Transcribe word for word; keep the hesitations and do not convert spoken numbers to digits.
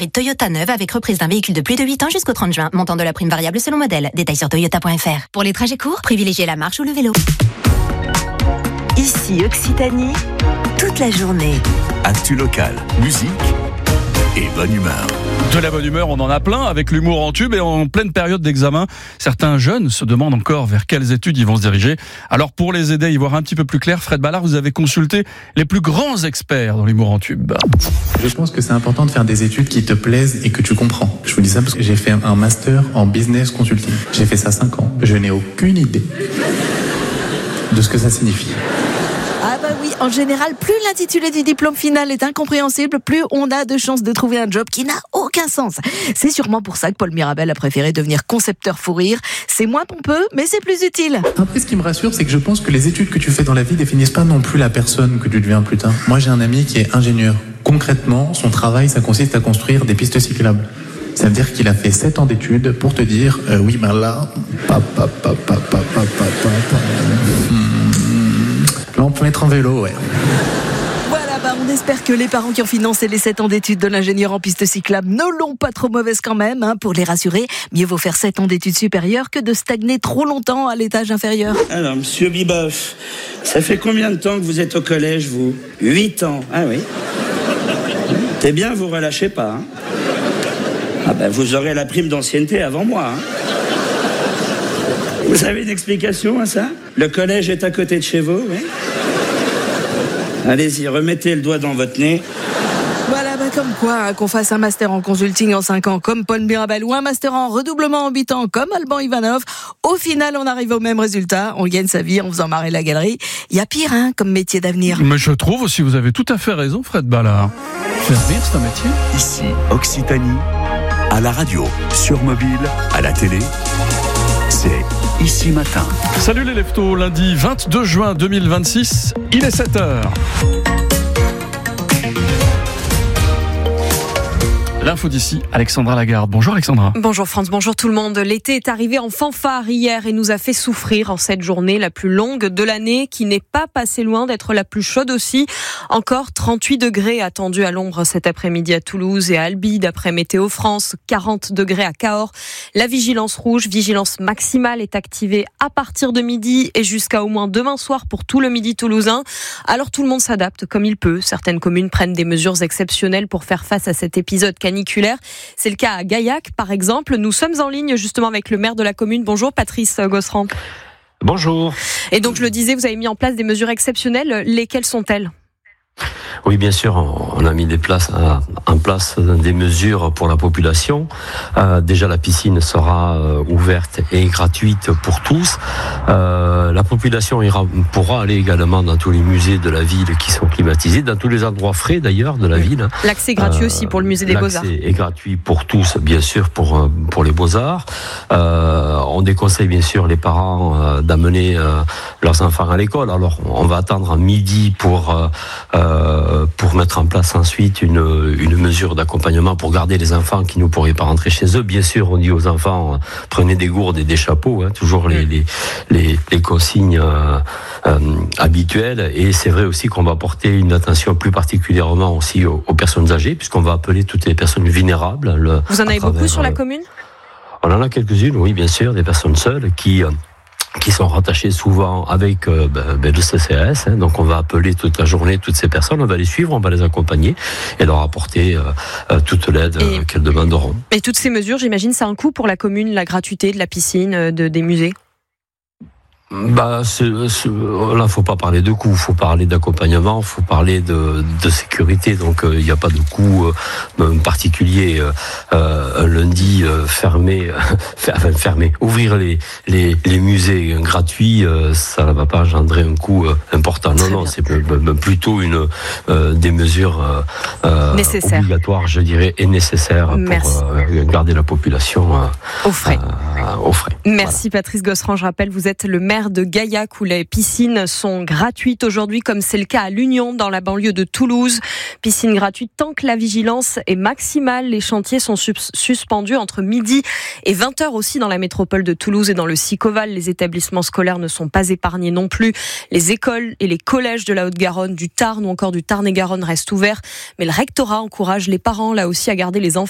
hybride Toyota neuve avec reprise d'un véhicule de plus de huit ans jusqu'au trente juin. Montant de la prime variable selon modèle. Détails sur toyota point f r. Pour les trajets courts, privilégiez la marche ou le vélo. Ici Occitanie, toute la journée. Actu locale, musique et bonne humeur. De la bonne humeur, on en a plein avec l'humour en tube et en pleine période d'examen. Certains jeunes se demandent encore vers quelles études ils vont se diriger. Alors pour les aider à y voir un petit peu plus clair, Fred Ballard, vous avez consulté les plus grands experts dans l'humour en tube. Je pense que c'est important de faire des études qui te plaisent et que tu comprends. Je vous dis ça parce que j'ai fait un master en business consulting. J'ai fait ça cinq ans. Je n'ai aucune idée de ce que ça signifie. Ah bah oui, en général, plus l'intitulé du diplôme final est incompréhensible, plus on a de chances de trouver un job qui n'a aucun sens. C'est sûrement pour ça que Paul Mirabel a préféré devenir concepteur fou rire. C'est moins pompeux, mais c'est plus utile. Après, ce qui me rassure, c'est que je pense que les études que tu fais dans la vie définissent pas non plus la personne que tu deviens plus tard. Moi, j'ai un ami qui est ingénieur. Concrètement, son travail, ça consiste à construire des pistes cyclables. Ça veut dire qu'il a fait sept ans d'études pour te dire, euh, oui, ben là, pa, pa, pa, pa, pa, pa, pa, pa, là, on peut mettre en vélo, ouais. Voilà, bah on espère que les parents qui ont financé les sept ans d'études de l'ingénieur en piste cyclable ne l'ont pas trop mauvaise quand même, hein, pour les rassurer. Mieux vaut faire sept ans d'études supérieures que de stagner trop longtemps à l'étage inférieur. Alors, monsieur Biboff, ça fait combien de temps que vous êtes au collège, vous ? Huit ans, ah oui. C'est bien, vous relâchez pas, hein. Ah ben, vous aurez la prime d'ancienneté avant moi, hein. Vous avez une explication à ça ? Le collège est à côté de chez vous, oui ? Allez-y, remettez le doigt dans votre nez. Voilà, bah comme quoi, hein, qu'on fasse un master en consulting en cinq ans comme Paul Mirabel ou un master en redoublement en huit ans comme Alban Ivanov, au final, on arrive au même résultat. On gagne sa vie en faisant marrer la galerie. Il y a pire, hein, comme métier d'avenir. Mais je trouve aussi, vous avez tout à fait raison, Fred Ballard. Faire rire, c'est un métier. Ici, Occitanie, à la radio, sur mobile, à la télé, c'est Ici Matin. Salut les leftos, lundi vingt-deux juin deux mille vingt-six, il est sept heures. L'info d'ici, Alexandra Lagarde. Bonjour Alexandra. Bonjour France, bonjour tout le monde. L'été est arrivé en fanfare hier et nous a fait souffrir en cette journée la plus longue de l'année, qui n'est pas passée loin d'être la plus chaude aussi. Encore trente-huit degrés attendus à l'ombre cet après-midi à Toulouse et à Albi, d'après Météo France. quarante degrés à Cahors. La vigilance rouge, vigilance maximale, est activée à partir de midi et jusqu'à au moins demain soir pour tout le midi toulousain. Alors tout le monde s'adapte comme il peut. Certaines communes prennent des mesures exceptionnelles pour faire face à cet épisode caniculaire. C'est le cas à Gaillac, par exemple. Nous sommes en ligne justement avec le maire de la commune. Bonjour Patrice Gosserand. Bonjour. Et donc je le disais, vous avez mis en place des mesures exceptionnelles. Lesquelles sont-elles ? Oui, bien sûr, on a mis des places, en place des mesures pour la population. Euh, déjà, la piscine sera euh, ouverte et gratuite pour tous. Euh, la population ira, pourra aller également dans tous les musées de la ville qui sont climatisés, dans tous les endroits frais d'ailleurs de la ville. L'accès est gratuit euh, aussi pour le musée des Beaux-Arts. L'accès est gratuit pour tous, bien sûr, pour pour les Beaux-Arts. Euh, on déconseille bien sûr les parents euh, d'amener euh, leurs enfants à l'école. Alors, on va attendre à midi pour euh, euh, pour mettre en place ensuite une, une mesure d'accompagnement pour garder les enfants qui ne pourraient pas rentrer chez eux. Bien sûr, on dit aux enfants, prenez des gourdes et des chapeaux, hein, toujours les, les, les, les consignes euh, euh, habituelles. Et c'est vrai aussi qu'on va porter une attention plus particulièrement aussi aux, aux personnes âgées, puisqu'on va appeler toutes les personnes vulnérables. Le, Vous en avez travers, beaucoup sur la commune ? On en a quelques-unes, oui, bien sûr, des personnes seules qui... Euh, qui sont rattachés souvent avec euh, ben, le C C A S, hein, donc on va appeler toute la journée toutes ces personnes, on va les suivre, on va les accompagner et leur apporter euh, euh, toute l'aide euh, qu'elles demanderont. Et toutes ces mesures, j'imagine, ça a un coût pour la commune, la gratuité de la piscine, de, des musées ? Bah, c'est, c'est, là, faut pas parler de coût, faut parler d'accompagnement, faut parler de, de sécurité. Donc, il euh, n'y a pas de coût euh, particulier. Euh, un lundi euh, fermé, enfin fermé, ouvrir les les, les musées gratuits, euh, ça ne va pas engendrer un coût euh, important. Non, non, c'est plutôt une euh, des mesures euh, obligatoires, je dirais, et nécessaires Merci. pour euh, garder la population euh, au frais. Euh, au frais. Merci voilà. Patrice Gosserand. Je rappelle, vous êtes le maire de Gaillac où les piscines sont gratuites aujourd'hui, comme c'est le cas à l'Union dans la banlieue de Toulouse. Piscine gratuite tant que la vigilance est maximale. Les chantiers sont sus- suspendus entre midi et vingt heures aussi dans la métropole de Toulouse et dans le Sicoval. Les établissements scolaires ne sont pas épargnés non plus. Les écoles et les collèges de la Haute-Garonne, du Tarn ou encore du Tarn-et-Garonne restent ouverts. Mais le rectorat encourage les parents là aussi à garder les enfants